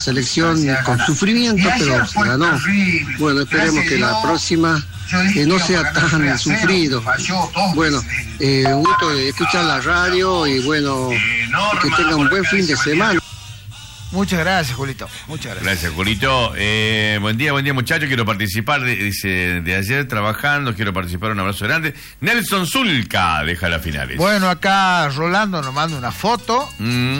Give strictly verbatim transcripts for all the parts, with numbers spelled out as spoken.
selección con sufrimiento, pero se ganó. Bueno, esperemos que la próxima eh, no sea tan sufrido. Bueno, eh, un gusto de escuchar la radio y bueno, que tengan un buen fin de semana. Muchas gracias, Julito. Muchas gracias. Gracias, Julito. Eh, buen día, buen día, muchachos. Quiero participar, de, dice, de ayer trabajando. Quiero participar. Un abrazo grande. Nelson Zulca deja las finales. Bueno, acá Rolando nos manda una foto. Mm.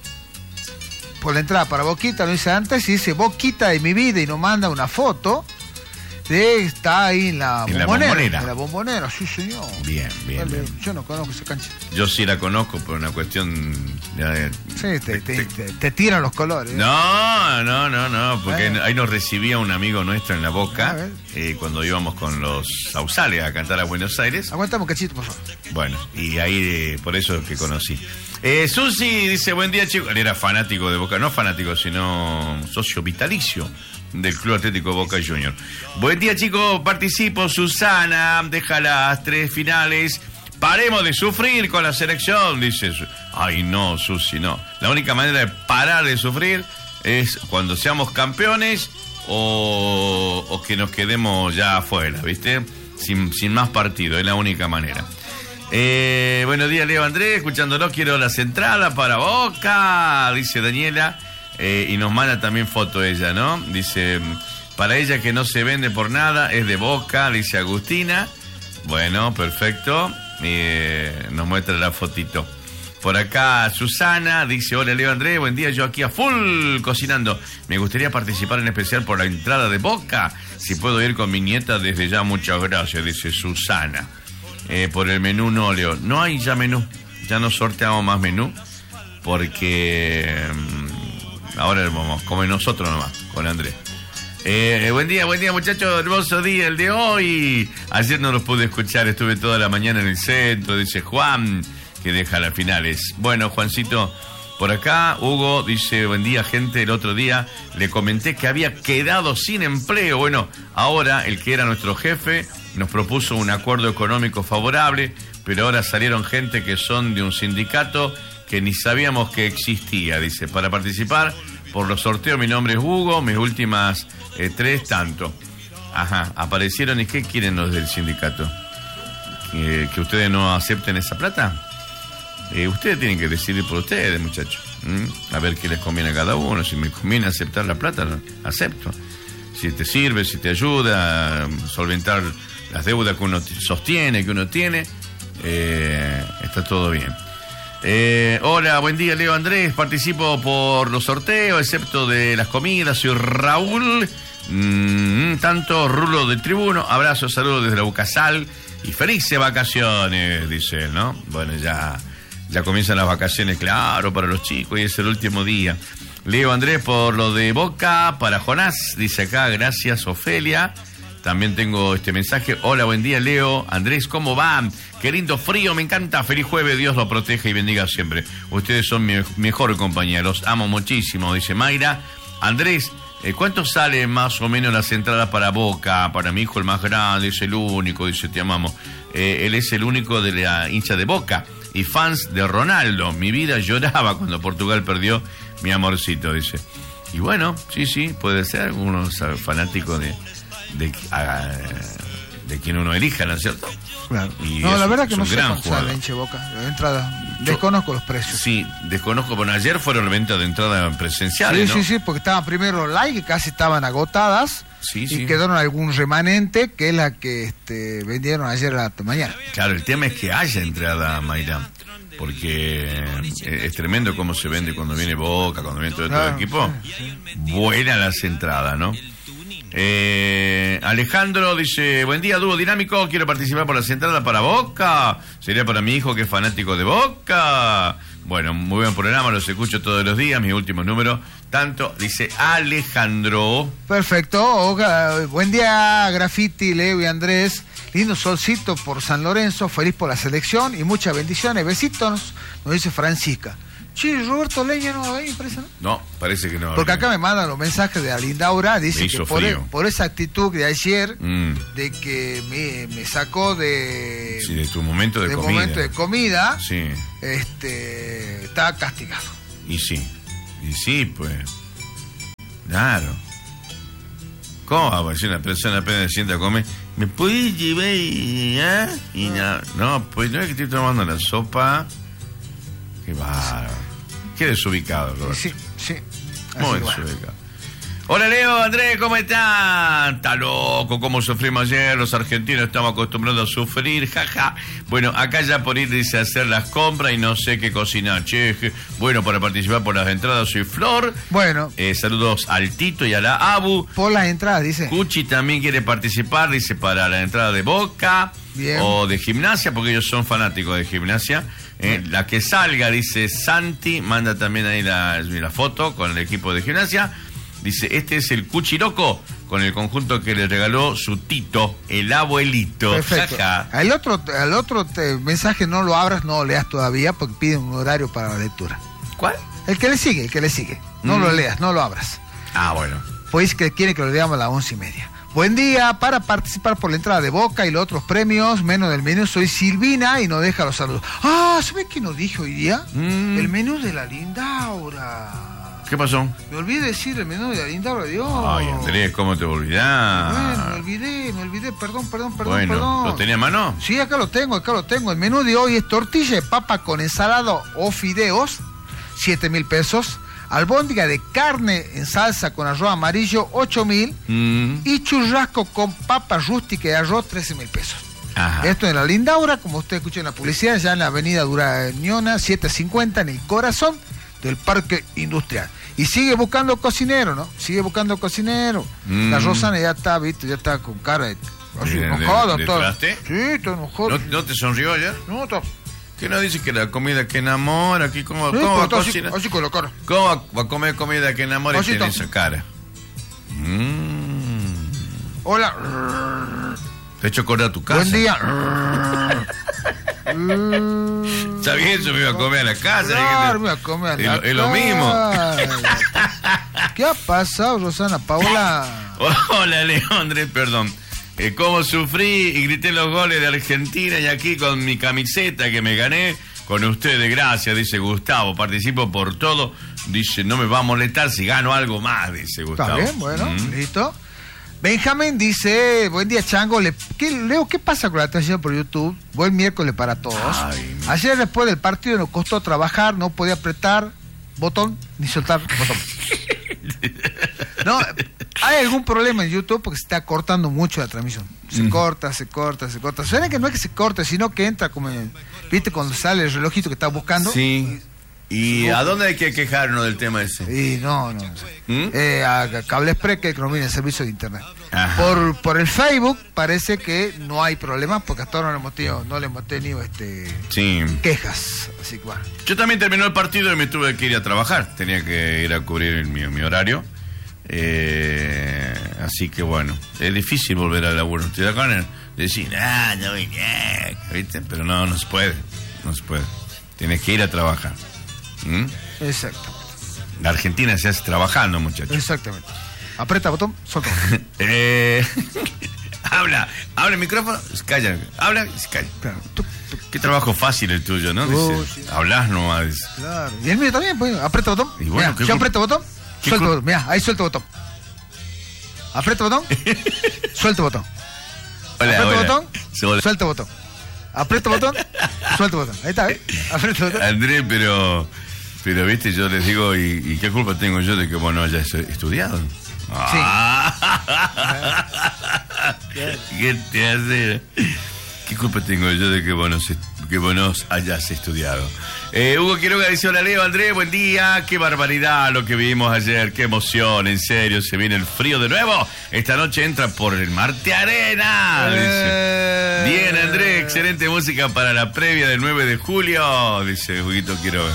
Por la entrada para Boquita, lo dice antes, y dice Boquita de mi vida, y nos manda una foto de está ahí en la en bombonera. La bombonera. En la bombonera, sí, señor. Bien, bien, Dale, bien. Yo no conozco esa cancha. Yo sí la conozco por una cuestión... De, sí, te, de, te, de, te, te tiran los colores. ¿eh? No, no, no, no, porque bueno. Ahí nos recibía un amigo nuestro en La Boca, eh, cuando íbamos con los Sausales a cantar a Buenos Aires. Aguantame un cachito, por favor. Bueno, y ahí eh, por eso que conocí. Eh, Susi dice, buen día, chicos. Él era fanático de Boca, no fanático, sino socio vitalicio del Club Atlético Boca Junior. Buen día, chicos, participo. Susana, deja las tres finales. Paremos de sufrir con la selección, dice. Ay, no, Susi, no. La única manera de parar de sufrir es cuando seamos campeones o, o que nos quedemos ya afuera, ¿viste? Sin, sin más partido, es la única manera. Eh, buenos días, Leo Andrés, escuchándolo, quiero las entradas para Boca, dice Daniela, eh, y nos manda también foto ella, ¿no? Dice, para ella que no se vende por nada, es de Boca, dice Agustina. Bueno, perfecto, eh, nos muestra la fotito. Por acá Susana dice, hola Leo Andrés, buen día, yo aquí a full cocinando. Me gustaría participar en especial por la entrada de Boca, si puedo ir con mi nieta desde ya, muchas gracias, dice Susana. Eh, por el menú no, Leo. No hay ya menú. Ya no sorteamos más menú. Porque um, ahora vamos, como nosotros nomás, con Andrés. Eh, buen día, buen día, muchachos. Hermoso día el de hoy. Ayer no los pude escuchar. Estuve toda la mañana en el centro. Dice Juan, que deja las finales. Bueno, Juancito, por acá. Hugo dice, buen día, gente. El otro día le comenté que había quedado sin empleo. Bueno, ahora el que era nuestro jefe nos propuso un acuerdo económico favorable, pero ahora salieron gente que son de un sindicato que ni sabíamos que existía. Dice, para participar por los sorteos, mi nombre es Hugo, mis últimas eh, tres tanto. Ajá, aparecieron, ¿y qué quieren los del sindicato? Eh, ¿Que ustedes no acepten esa plata? Eh, ustedes tienen que decidir por ustedes, muchachos. ¿Mm? A ver qué les conviene a cada uno. Si me conviene aceptar la plata, no, acepto. Si te sirve, si te ayuda a solventar las deudas que uno sostiene, que uno tiene, eh, está todo bien. Eh, hola, buen día, Leo Andrés. Participo por los sorteos, excepto de las comidas. Soy Raúl, mm, tanto Rulo de Tribuno. Abrazo, saludos desde la Bucasal y felices vacaciones, dice él, ¿no? Bueno, ya, ya comienzan las vacaciones, claro, para los chicos y es el último día. Leo Andrés por lo de Boca, para Jonás, dice acá, gracias Ofelia. También tengo este mensaje. Hola, buen día, Leo. Andrés, ¿cómo van? Qué lindo frío, me encanta. Feliz jueves, Dios lo proteja y bendiga siempre. Ustedes son mi mejor compañía, los amo muchísimo, dice Mayra. Andrés, eh, ¿cuánto sale más o menos las entradas para Boca? Para mi hijo el más grande, es el único, dice, te amamos. Eh, él es el único de la hincha de Boca y fans de Ronaldo. Mi vida lloraba cuando Portugal perdió, mi amorcito, dice. Y bueno, sí, sí, puede ser, uno es fanático de... De, a, de quien uno elija, ¿no es cierto? Claro. Y no, es, la verdad que es no un sé gran cuánto sale hinche Boca. De entrada, desconozco los precios. Sí, desconozco. Bueno, ayer fueron ventas de entrada presenciales, sí, ¿no? Sí, sí, porque estaban primero like, que casi estaban agotadas. Sí, y sí. quedaron algún remanente, que es la que este, vendieron ayer a la mañana. Claro, el tema es que haya entrada, Mayra. Porque es tremendo cómo se vende cuando viene Boca, cuando viene todo, claro, todo el equipo. Sí, sí. Buenas las entradas, ¿no? Eh, Alejandro dice, buen día, dúo dinámico, quiero participar por las entradas para Boca. Sería para mi hijo que es fanático de Boca. Bueno, muy buen programa, los escucho todos los días, mis últimos números. Tanto, dice Alejandro. Perfecto, Oga, buen día, Graffiti, Leo y Andrés. Lindo solcito por San Lorenzo, feliz por la selección y muchas bendiciones. Besitos, nos dice Francisca. Sí, Roberto Leña no va a venir, parece, ¿no? No, parece que no. Porque acá me mandan los mensajes de Alindaura, dice que por, el, por esa actitud de ayer, mm. de que me, me sacó de... Sí, de tu momento de, de comida. momento de comida, sí. este, está castigado. Y sí, y sí, pues... Claro. ¿Cómo va a decir una persona apenas se sienta a comer? ¿Me puedes llevar y, ¿eh? y no, no, pues no es que estoy tomando la sopa. Qué bárbaro. Qué desubicado, Roberto. Sí, sí. Muy desubicado. Hola Leo, Andrés, ¿cómo están? Está loco, ¿cómo sufrimos ayer? Los argentinos estamos acostumbrados a sufrir, jaja. Bueno, acá ya por ir dice hacer las compras y no sé qué cocinar. Che, bueno, para participar por las entradas soy Flor. Bueno. Eh, saludos al Tito y a la Abu. Por las entradas, dice. Cuchi también quiere participar, dice, para la entrada de Boca. Bien. O de gimnasia, porque ellos son fanáticos de gimnasia. Eh, la que salga, dice Santi, manda también ahí la, la foto con el equipo de gimnasia. Dice, este es el Cuchi Loco, con el conjunto que le regaló su Tito, el abuelito. Perfecto. Jaja. El otro, el otro te, mensaje no lo abras, no lo leas todavía, porque pide un horario para la lectura. ¿Cuál? El que le sigue, el que le sigue. No mm. lo leas, no lo abras. Ah, bueno. Pues que quiere que lo leamos a las once y media. Buen día, para participar por la entrada de Boca y los otros premios, menos del menú, soy Silvina y nos deja los saludos. Ah, ¿sabes qué nos dijo hoy día? Mm. El menú de la Lindaura. ¿Qué pasó? Me olvidé de decir el menú de la Lindaura, Dios. Ay, Andrés, ¿cómo te olvidás? Bueno, me olvidé, me olvidé, perdón, perdón, perdón, bueno, perdón. ¿lo tenía a mano? Sí, acá lo tengo, acá lo tengo. El menú de hoy es tortilla de papa con ensalada o fideos, siete mil pesos. Albóndiga de carne en salsa con arroz amarillo, ocho mil. Mm. Y churrasco con papa rústica y arroz, trece mil pesos. Ajá. Esto en la Lindaura, como usted escuchó en la publicidad, ya en la avenida Durañona, setecientos cincuenta, en el corazón del Parque Industrial. Y sigue buscando cocinero, ¿no? Sigue buscando cocinero. Mm. La Rosana ya está, ¿viste? Ya está con cara de... Así, enojada, todo. Sí, está enojada. ¿No, ¿No te sonrió ayer? No, está... ¿Qué no dice que la comida que enamora? Aquí, ¿Cómo, sí, cómo va a cocinar? Así, así con la cara. ¿Cómo va, va a comer comida que enamora así y tiene esa cara? Mm. Hola. Te he hecho acordar a tu casa. Buen día. Está bien, yo me iba a comer a la casa. Claro, me iba a comer a la casa. Es lo mismo. ¿Qué ha pasado, Rosana Paola? Hola, Leandre, perdón. Eh, cómo sufrí y grité los goles de Argentina y aquí con mi camiseta que me gané con ustedes, gracias, dice Gustavo, participo por todo, dice, no me va a molestar si gano algo más, dice Gustavo. Está bien, bueno, mm. listo. Benjamín dice, buen día Chango, Le, ¿qué, Leo, ¿qué pasa con la transmisión por YouTube? Buen miércoles para todos. Ay, ayer después del partido nos costó trabajar, no podía apretar botón ni soltar botón. No, hay algún problema en YouTube porque se está cortando mucho la transmisión. Se mm. corta, se corta, se corta. Suena que no es que se corte, sino que entra como... ¿Viste cuando sale el relojito que estás buscando? Sí. ¿Y a dónde hay que quejarnos del tema ese? Y no, no. ¿Mm? Eh, a Cable Express, que nos viene el servicio de internet. Por, por el Facebook parece que no hay problema porque hasta ahora no le hemos tenido, no le hemos tenido este, sí. quejas. Así que bueno. Yo también terminó el partido y me tuve que ir a trabajar. Tenía que ir a cubrir mi, mi horario. Eh, así que bueno, es difícil volver al laburo. Estoy de acuerdo en decir, ah, no voy bien, ¿viste? Pero no, no se puede. No se puede. Tienes que ir a trabajar. ¿Mm? Exacto. La Argentina se hace trabajando, muchachos. Exactamente. Aprieta botón, suelta. eh, habla, habla el micrófono, calla, habla y se calla. Claro. Tú, tú, Qué trabajo fácil el tuyo, ¿no? Oh, dice, sí. Hablas nomás. Claro. Y el mío también, pues, aprieta botón. Y bueno, mirá, yo aprieto botón, suelto botón. Mirá, ahí suelto botón. Aprieta botón, suelto botón. Hola, aprieta hola. botón, hola. suelto botón. Aprieta botón, suelto botón. Ahí está, ¿eh? Aprieta botón. Andrés, pero... Pero, viste, yo les digo, ¿y, y qué culpa tengo yo de que vos no hayas estudiado? Sí. Ah, ¿qué te hace? ¿Qué culpa tengo yo de que vos no, se, que vos no hayas estudiado? Eh, Hugo Quiroga dice, hola Leo, Andrés, buen día. Qué barbaridad lo que vimos ayer, qué emoción, en serio, se viene el frío de nuevo. Esta noche entra por el Marte Arena. Eh... Dice. Bien, Andrés, excelente música para la previa del nueve de julio, dice Huguito Quiroga.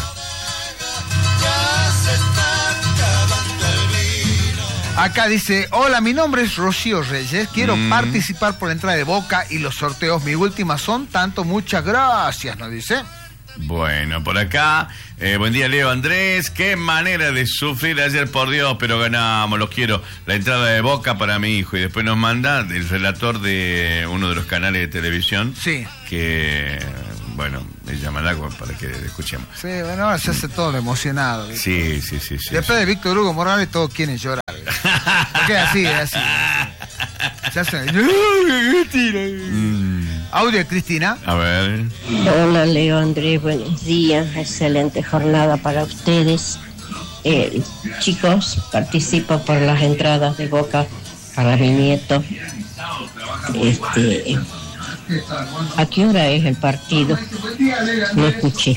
Acá dice, hola, mi nombre es Rocío Reyes, quiero mm. participar por la entrada de Boca y los sorteos, mi última son tanto, muchas gracias, nos dice. Bueno, por acá, eh, buen día Leo, Andrés, qué manera de sufrir ayer, por Dios, pero ganamos, los quiero, la entrada de Boca para mi hijo, y después nos manda el relator de uno de los canales de televisión, sí. que bueno, llámala para que escuchemos. Sí, bueno, ahora se hace todo emocionado. ¿Viste? Sí, sí, sí, sí. Después sí. de Víctor Hugo Morales todos quieren llorar. Porque es así, es así. Se hacen... mm. Audio, Cristina. A ver. Hola, Leo, Andrés, buenos días. Excelente jornada para ustedes. Eh, chicos, participo por las entradas de Boca para mi nieto. Este, ¿a qué hora es el partido? No escuché.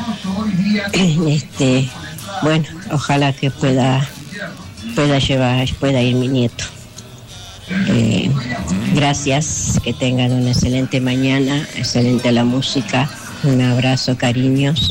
Este, bueno, ojalá que pueda pueda llevar, pueda ir mi nieto. Eh, gracias, que tengan una excelente mañana, excelente la música. Un abrazo, cariños.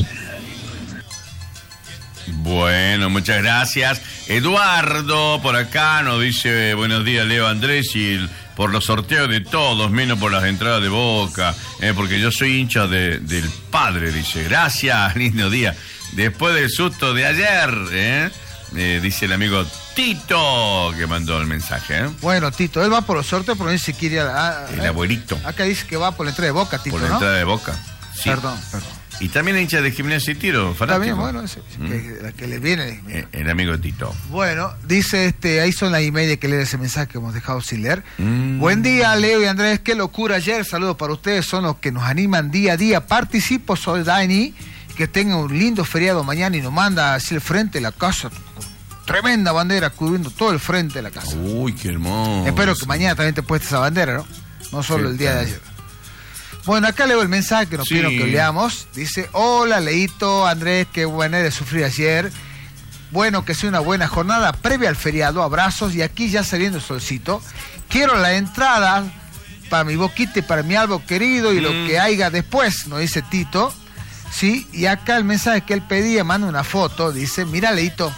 Bueno, muchas gracias. Eduardo por acá nos dice buenos días, Leo, Andrés, y el, por los sorteos de todos, menos por las entradas de Boca, eh, porque yo soy hincha de, del padre, dice. Gracias, lindo día. Después del susto de ayer, eh, eh, dice el amigo Tito, que mandó el mensaje. ¿eh? Bueno, Tito, él va por los sorteos, pero él se quiere... A, a, el abuelito. Acá dice que va por la entrada de Boca, Tito, Por la ¿no? entrada de Boca. Sí. Perdón, perdón. Y también hincha de Gimnasia y Tiro, fanático. Está bien, bueno, ese, ¿Mm? que, la que le viene. Eh, el amigo Tito. Bueno, dice, este, ahí son las y media que lee ese mensaje que hemos dejado sin leer. Mm. Buen día, Leo y Andrés, qué locura ayer, saludos para ustedes, son los que nos animan día a día. Participo, soy Dani, que tenga un lindo feriado mañana y nos manda hacia el frente de la casa, tremenda bandera cubriendo todo el frente de la casa. Uy, qué hermoso. Espero que mañana también te puestas esa bandera, ¿no? No solo sí, el día también. de ayer. Bueno, acá leo el mensaje que nos sí. pidieron que leamos. Dice, hola, Leito, Andrés, qué buena de sufrir ayer. Bueno, que sea una buena jornada previa al feriado, abrazos, y aquí ya saliendo el solcito. Quiero la entrada para mi Boquita y para mi Albo querido y mm. lo que haya después, nos dice Tito. Sí, y acá el mensaje que él pedía, manda una foto, dice, mira, Leito,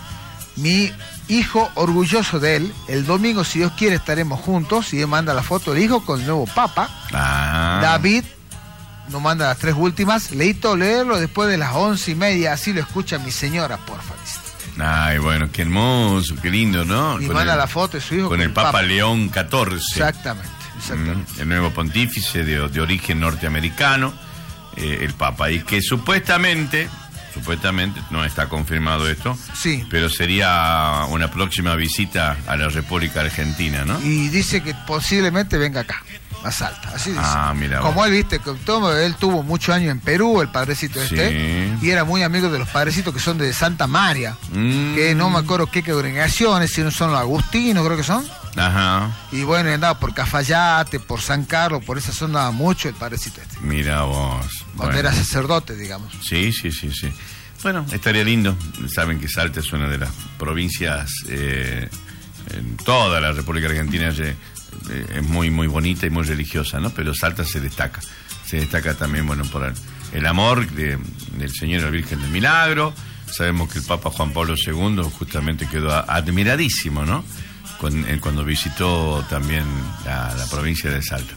mi hijo orgulloso de él, el domingo, si Dios quiere, estaremos juntos, y él manda la foto del hijo con el nuevo papa. Ah. David nos manda las tres últimas. Leíto, leerlo después de las once y media, así lo escucha mi señora, porfa. Ay, bueno, qué hermoso, qué lindo, ¿no? Y con manda el, la foto de su hijo con, con el Papa, Papa León catorce. Exactamente, exactamente. Mm, el nuevo pontífice de, de origen norteamericano, eh, el Papa, y que supuestamente... Supuestamente, no está confirmado esto, sí, pero sería una próxima visita a la República Argentina, ¿no? Y dice que posiblemente venga acá, a Salta, así dice. Ah, mira. Como vos. Él, viste, que todo, él tuvo muchos años en Perú, el padrecito este, sí. y era muy amigo de los padrecitos que son de Santa María, mm. que no me acuerdo qué congregaciones, si no son los agustinos, creo que son. Ajá. Y bueno, andaba por Cafayate, por San Carlos, por esa zona andaba mucho el padrecito este. Mira vos. Cuando bueno. era sacerdote, digamos. Sí, sí, sí, sí. Bueno, estaría lindo. Saben que Salta es una de las provincias, eh, en toda la República Argentina es, eh, es muy, muy bonita y muy religiosa, ¿no? Pero Salta se destaca. Se destaca también, bueno, por el, el amor de, del Señor y la Virgen del Milagro. Sabemos que el Papa Juan Pablo segundo justamente quedó admiradísimo, ¿no? Con, eh, cuando visitó también la, la provincia de Salta.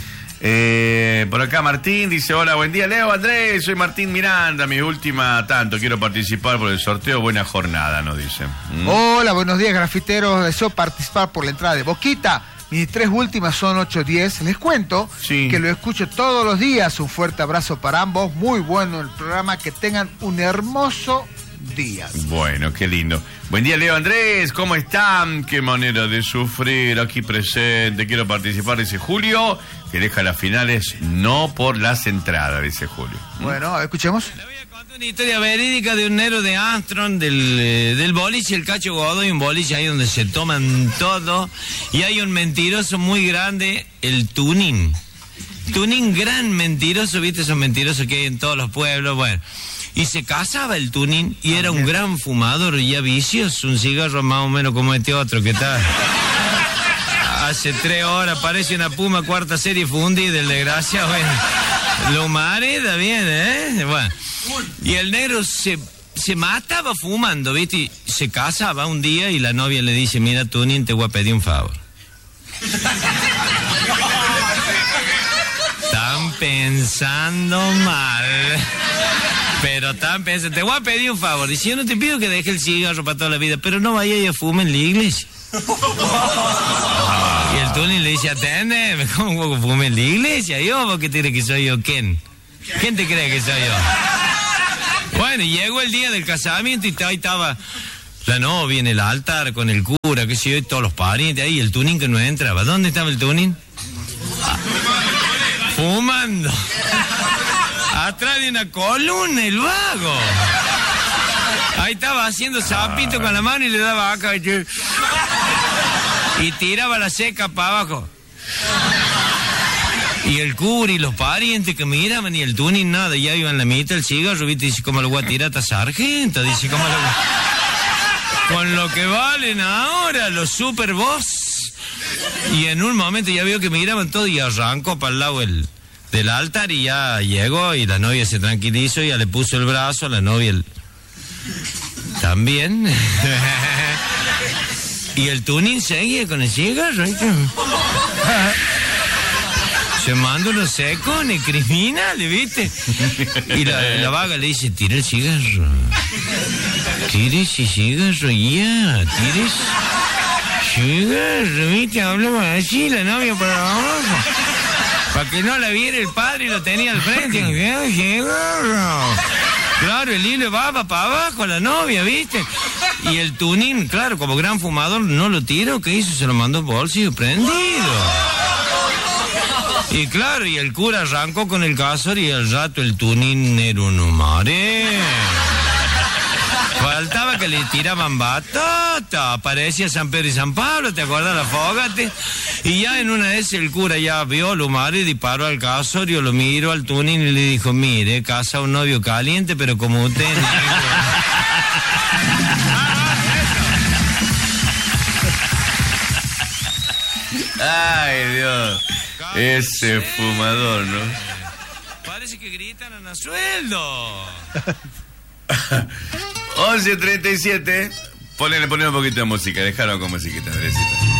Eh, por acá Martín dice, hola, buen día, Leo, Andrés, soy Martín Miranda, mi última tanto, quiero participar por el sorteo, buena jornada, nos dice. ¿Mm? Hola, buenos días, grafiteros, deseo participar por la entrada de Boquita. Mis tres últimas son ocho diez. Les cuento sí. que lo escucho todos los días. Un fuerte abrazo para ambos. Muy bueno el programa. Que tengan un hermoso día. Bueno, qué lindo. Buen día, Leo, Andrés. ¿Cómo están? Qué manera de sufrir aquí presente. Quiero participar, dice Julio, que deja las finales no por las entradas, dice Julio. Bueno, a ver, escuchemos. Una historia verídica de un negro de Armstrong, del, eh, del boliche, el Cacho Godoy, un boliche ahí donde se toman todo, y hay un mentiroso muy grande, el Tunín. Tunín, gran mentiroso, viste esos mentirosos que hay en todos los pueblos, bueno. Y se casaba el Tunín, y era un gran fumador, ya vicioso, un cigarro más o menos como este otro que está... Hace tres horas, parece una puma cuarta serie fundida, el desgraciado, bueno. Lo mareda bien, ¿eh? Bueno. Y el negro se, se mataba fumando, ¿viste? Y se casaba un día y la novia le dice, mira, Tunín, te voy a pedir un favor. Están pensando mal. Pero están pensando, te voy a pedir un favor. Dice, yo no te pido que dejes el cigarro para toda la vida, pero no vaya y a fumar en la iglesia. Y el Tunín le dice, atende, ¿cómo fume en la iglesia? Yo, porque tiene que soy yo, ¿quién? ¿Quién te cree que soy yo? Bueno, llegó el día del casamiento y ahí estaba la novia en el altar con el cura, qué sé yo, y todos los parientes ahí, el tuning que no entraba. ¿Dónde estaba el tuning? Ah, fumando. Atrás de una columna, el vago. Ahí estaba haciendo sapito con la mano y le daba acá. Y tiraba la seca para abajo. Y el cura y los parientes que miraban y el tuning nada, ya iban la mitad del cigarro, ¿viste? Dice, ¿cómo lo voy a tirar a sargento? Dice, ¿cómo lo voy a... Con lo que valen ahora los super boss. Y en un momento ya vio que miraban todo y arrancó para el lado del, del altar y ya llegó y la novia se tranquilizó y ya le puso el brazo a la novia. El... También. Y el tuning seguía con el cigarro. Se manda unos secones criminales, ¿viste? Y la, la vaga le dice, tira el cigarro. Tire ese cigarro ya, tire ese cigarro, ¿viste? Hablaba así la novia para abajo. Para que no la viera el padre y lo tenía al frente. Cigarro. Claro, el hilo va para abajo a la novia, ¿viste? Y el tuning, claro, como gran fumador, no lo tiró. ¿Qué hizo? Se lo mandó bolsillo prendido. Y claro, y el cura arrancó con el casor y al rato el tuning era un mare. Faltaba que le tiraban batata, aparecía San Pedro y San Pablo, ¿te acuerdas la fogate? Y ya en una vez el cura ya vio lo mare, disparó al casorio, lo miró al tuning y le dijo, mire, casa un novio caliente, pero como usted... Ay, Dios. Ese fumador, ¿no? Parece que gritan a sueldo. once treinta y siete. Ponle, ponle un poquito de música, déjalo con musiquita, Andresita.